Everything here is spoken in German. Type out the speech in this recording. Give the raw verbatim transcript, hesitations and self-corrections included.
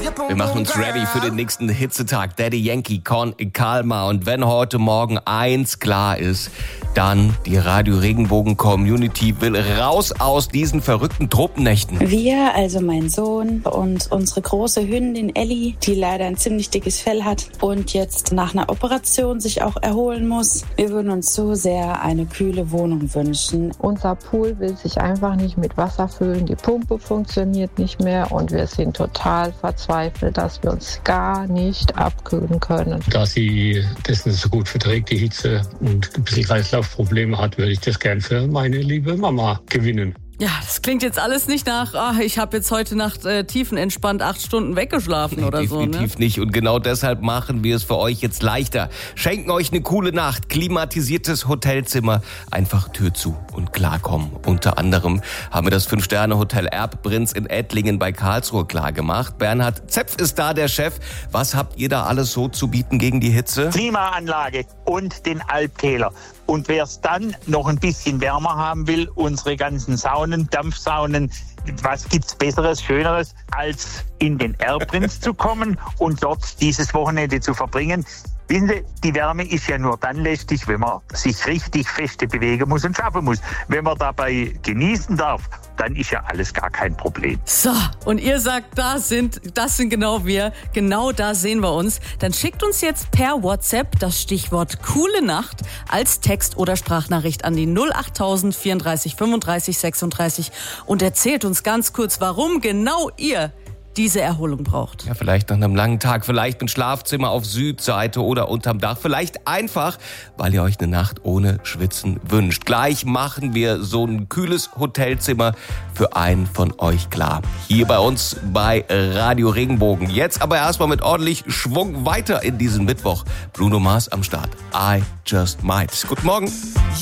Wir machen uns ready für den nächsten Hitzetag. Daddy Yankee, Con Calma. Und wenn heute Morgen eins klar ist, dann die Radio Regenbogen Community will raus aus diesen verrückten Truppennächten. Wir, also mein Sohn und unsere große Hündin Ellie, die leider ein ziemlich dickes Fell hat und jetzt nach einer Operation sich auch erholen muss. Wir würden uns so sehr eine kühle Wohnung wünschen. Unser Pool will sich einfach nicht mit Wasser füllen. Die Pumpe funktioniert nicht mehr und wir sind total verzweifelt, dass wir uns gar nicht abkühlen können. Da sie das nicht so gut verträgt, die Hitze, und ein bisschen Kreislaufprobleme hat, würde ich das gern für meine liebe Mama gewinnen. Ja, das klingt jetzt alles nicht nach, ach, ich habe jetzt heute Nacht äh, tiefenentspannt acht Stunden weggeschlafen nee, oder definitiv so. Ne? Definitiv nicht. Und genau deshalb machen wir es für euch jetzt leichter. Schenken euch eine coole Nacht, klimatisiertes Hotelzimmer, einfach Tür zu und klarkommen. Unter anderem haben wir das Fünf-Sterne-Hotel Erbprinz in Ettlingen bei Karlsruhe klargemacht. Bernhard Zepf ist da, der Chef. Was habt ihr da alles so zu bieten gegen die Hitze? Klimaanlage und den Alptäler. Und wer es dann noch ein bisschen wärmer haben will, unsere ganzen Saunen, Dampfsaunen, was gibt's Besseres, Schöneres, als in den Erbprinz zu kommen und dort dieses Wochenende zu verbringen? Wissen Sie, die Wärme ist ja nur dann lästig, wenn man sich richtig feste bewegen muss und schaffen muss. Wenn man dabei genießen darf, dann ist ja alles gar kein Problem. So, und ihr sagt, das sind, das sind genau wir. Genau da sehen wir uns. Dann schickt uns jetzt per WhatsApp das Stichwort coole Nacht als Text- oder Sprachnachricht an die null achttausend vierunddreißig fünfunddreißig sechsunddreißig und erzählt uns ganz kurz, warum genau ihr diese Erholung braucht. Ja, vielleicht nach einem langen Tag, vielleicht mit Schlafzimmer auf Südseite oder unterm Dach, vielleicht einfach, weil ihr euch eine Nacht ohne Schwitzen wünscht. Gleich machen wir so ein kühles Hotelzimmer für einen von euch klar. Hier bei uns bei Radio Regenbogen. Jetzt aber erstmal mit ordentlich Schwung weiter in diesen Mittwoch. Bruno Mars am Start. I Just Might. Guten Morgen.